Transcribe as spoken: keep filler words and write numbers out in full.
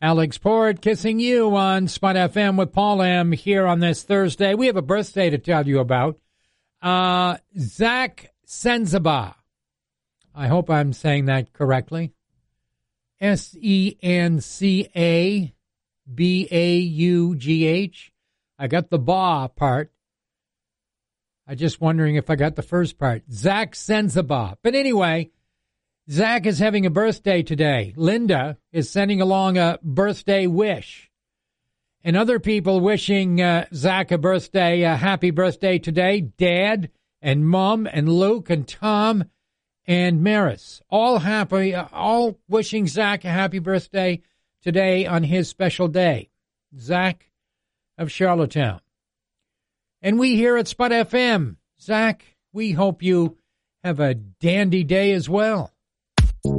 Alex Port kissing you on Spot F M with Paul M. here on this Thursday. We have a birthday to tell you about. Uh, Zach Senzacba. I hope I'm saying that correctly. S E N C A B A U G H. I got the ba part. I'm just wondering if I got the first part. Zach Senzacba. But anyway, Zach is having a birthday today. Linda is sending along a birthday wish. And other people wishing uh, Zach a birthday, a happy birthday today. Dad and Mom and Luke and Tom and Maris. All happy, uh, all wishing Zach a happy birthday today on his special day. Zach of Charlottetown. And we here at Spot F M, Zach, we hope you have a dandy day as well.